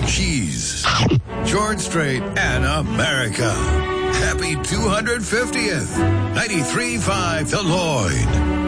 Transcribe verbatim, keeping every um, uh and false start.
cheese. George Strait and America. Happy two hundred fiftieth. ninety-three point five The Lloyd.